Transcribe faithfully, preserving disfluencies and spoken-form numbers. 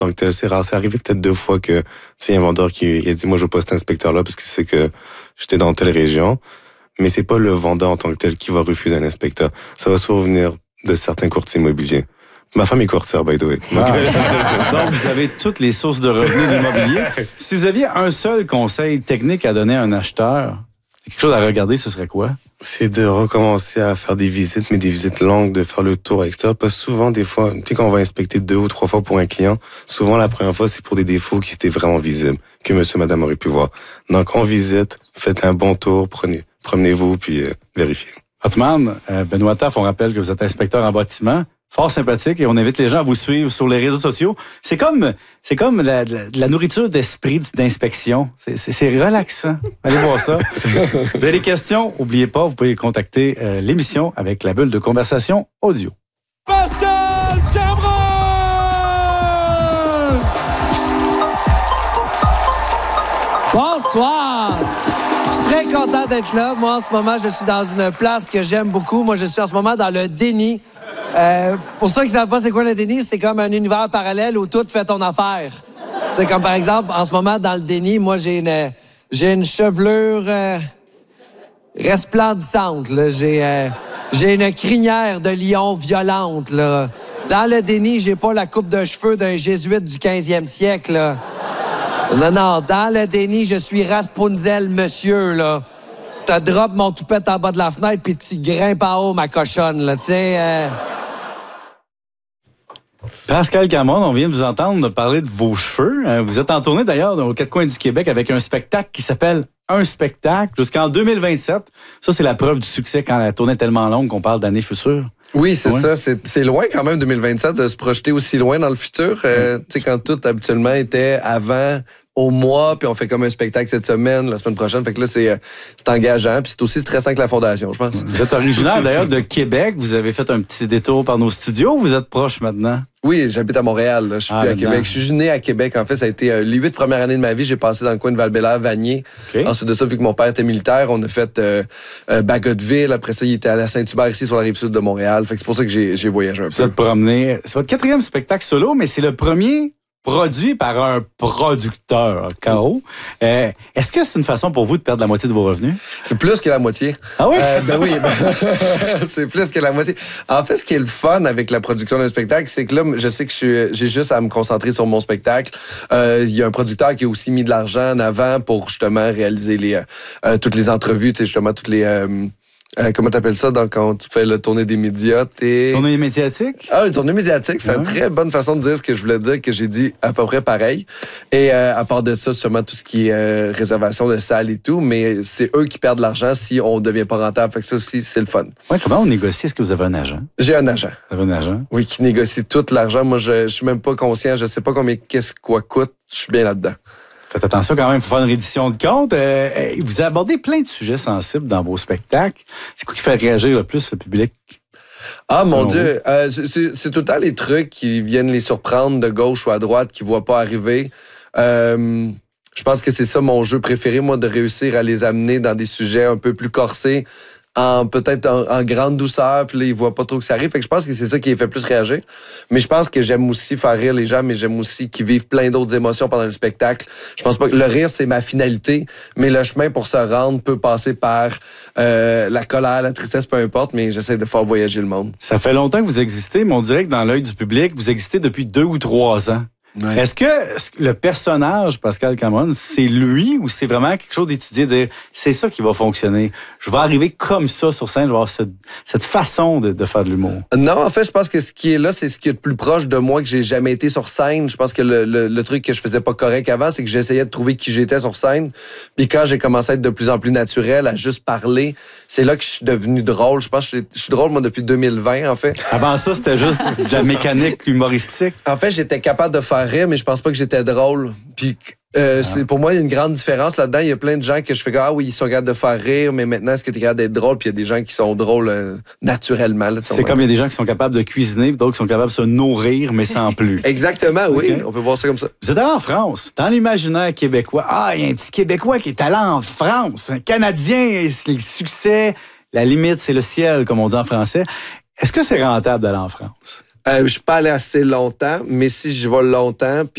Donc, c'est rare. C'est arrivé peut-être deux fois que, tu sais, un vendeur qui il a dit, moi, je veux pas cet inspecteur-là parce que c'est que j'étais dans telle région. Mais c'est pas le vendeur en tant que tel qui va refuser un inspecteur. Ça va souvent venir de certains courtiers immobiliers. Ma femme est courtière, by the way. Ah. Donc, vous avez toutes les sources de revenus de l'immobilier. Si vous aviez un seul conseil technique à donner à un acheteur, quelque chose à regarder, ce serait quoi? C'est de recommencer à faire des visites, mais des visites longues, de faire le tour à l'extérieur. Parce que souvent, des fois, tu sais, quand on va inspecter deux ou trois fois pour un client, souvent, la première fois, c'est pour des défauts qui étaient vraiment visibles, que monsieur, madame aurait pu voir. Donc, on visite, faites un bon tour, prenez, promenez-vous, puis euh, vérifiez. Hotman, euh, Benoît Taff, on rappelle que vous êtes inspecteur en bâtiment. Fort sympathique et on invite les gens à vous suivre sur les réseaux sociaux. C'est comme, c'est comme la, la, la nourriture d'esprit d'inspection. C'est, c'est, c'est relaxant. Allez voir ça. Vous avez des questions? N'oubliez pas, vous pouvez contacter euh, l'émission avec la bulle de conversation audio. Pascal Cameron! Bonsoir! Je suis très content d'être là. Moi, en ce moment, je suis dans une place que j'aime beaucoup. Moi, je suis en ce moment dans le déni. Euh, pour ceux qui ne savent pas c'est quoi le déni, c'est comme un univers parallèle où tout fait ton affaire. C'est comme par exemple, en ce moment, dans le déni, moi, j'ai une, j'ai une chevelure euh, resplendissante. Là. J'ai, euh, j'ai une crinière de lion violente. Là. Dans le déni, j'ai pas la coupe de cheveux d'un jésuite du quinzième siècle. Là. Non, non, dans le déni, je suis Rapunzel, monsieur, là. Te drop mon toupette en bas de la fenêtre puis tu grimpes en haut, ma cochonne, là, tu sais... Euh... Pascal Cameron, on vient de vous entendre parler de vos cheveux. Vous êtes en tournée d'ailleurs aux quatre coins du Québec avec un spectacle qui s'appelle Un spectacle jusqu'en deux mille vingt-sept. Ça, c'est la preuve du succès quand la tournée est tellement longue qu'on parle d'années futures. Oui, c'est ouais. ça. C'est, c'est loin quand même, deux mille vingt-sept, de se projeter aussi loin dans le futur. Euh, tu sais, quand tout habituellement était avant, au mois, puis on fait comme un spectacle cette semaine, la semaine prochaine. Fait que là, c'est, c'est engageant, puis c'est aussi stressant que la Fondation, je pense. Vous êtes originaire d'ailleurs de Québec. Vous avez fait un petit détour par nos studios. Vous êtes proche maintenant? Oui, j'habite à Montréal. Là. Je suis ah, plus à maintenant. Québec. Je suis né à Québec. En fait, ça a été euh, les huit premières années de ma vie. J'ai passé dans le coin de Val-Bélair, Vanier. Okay. Ensuite de ça, vu que mon père était militaire, on a fait euh, euh, Bagotville. Après ça, il était à la Saint-Hubert, ici, sur la rive sud de Montréal. Fait que c'est pour ça que j'ai, j'ai voyagé un Vous peu. Vous êtes promené. C'est votre quatrième spectacle solo, mais c'est le premier produit par un producteur, K O. Euh, est-ce que c'est une façon pour vous de perdre la moitié de vos revenus? C'est plus que la moitié. Ah oui? Euh, ben oui, ben, c'est plus que la moitié. En fait, ce qui est le fun avec la production d'un spectacle, c'est que là, je sais que je suis, j'ai juste à me concentrer sur mon spectacle. Euh, il y a un producteur qui a aussi mis de l'argent en avant pour justement réaliser les euh, toutes les entrevues, tu sais, justement, toutes les... Euh, Euh, comment t'appelles ça donc, quand tu fais la tournée des médias? T'es... Tournée médiatique? Ah, une tournée médiatique, c'est ouais. une très bonne façon de dire ce que je voulais dire, que j'ai dit à peu près pareil. Et euh, à part de ça, sûrement tout ce qui est euh, réservation de salles et tout, mais c'est eux qui perdent l'argent si on ne devient pas rentable. Fait que ça aussi, c'est le fun. Ouais, comment on négocie? Est-ce que vous avez un agent? J'ai un agent. Vous avez un agent? Oui, qui négocie tout l'argent. Moi, je, je suis même pas conscient, je sais pas combien qu'est-ce quoi coûte. Je suis bien là-dedans. Faites attention quand même, il faut faire une reddition de compte. Euh, vous abordez plein de sujets sensibles dans vos spectacles. C'est quoi qui fait réagir le plus le public? Ah, mon Dieu! Euh, c'est, c'est tout le temps les trucs qui viennent les surprendre de gauche ou à droite, qu'ils ne voient pas arriver. Euh, je pense que c'est ça mon jeu préféré, moi, de réussir à les amener dans des sujets un peu plus corsés, en peut-être en, en grande douceur, puis là, ils voient pas trop que ça arrive. Fait que je pense que c'est ça qui les fait plus réagir. Mais je pense que j'aime aussi faire rire les gens, mais j'aime aussi qu'ils vivent plein d'autres émotions pendant le spectacle. Je pense pas que le rire, c'est ma finalité, mais le chemin pour se rendre peut passer par euh, la colère, la tristesse, peu importe, mais j'essaie de faire voyager le monde. Ça fait longtemps que vous existez, mais on dirait que dans l'œil du public, vous existez depuis deux ou trois ans. Ouais. Est-ce que le personnage, Pascal Cameron, c'est lui ou c'est vraiment quelque chose d'étudié, de dire c'est ça qui va fonctionner? Je vais arriver comme ça sur scène, je vais avoir cette, cette façon de, de faire de l'humour. Non, en fait, je pense que ce qui est là, c'est ce qui est le plus proche de moi, que j'ai jamais été sur scène. Je pense que le, le, le truc que je faisais pas correct avant, c'est que j'essayais de trouver qui j'étais sur scène. Puis quand j'ai commencé à être de plus en plus naturel, à juste parler, c'est là que je suis devenu drôle. Je pense que je suis drôle, moi, depuis deux mille vingt, en fait. Avant ça, c'était juste de la mécanique humoristique. En fait, j'étais capable de faire rire, mais je pense pas que j'étais drôle. Puis euh, ah. c'est, pour moi, il y a une grande différence là-dedans. Il y a plein de gens que je fais comme, ah oui, ils sont capables de faire rire, mais maintenant, est-ce que tu es capable d'être drôle? Puis il y a des gens qui sont drôles euh, naturellement. Là, c'est comme il y a des gens qui sont capables de cuisiner, d'autres qui sont capables de se nourrir, mais sans plus. Exactement, oui. Okay. On peut voir ça comme ça. Vous êtes allé en France, dans l'imaginaire québécois. Ah, il y a un petit Québécois qui est allé en France. Un Canadien, le succès, la limite, c'est le ciel, comme on dit en français. Est-ce que c'est rentable d'aller en France? Euh, je suis pas allé assez longtemps, mais si je vais longtemps...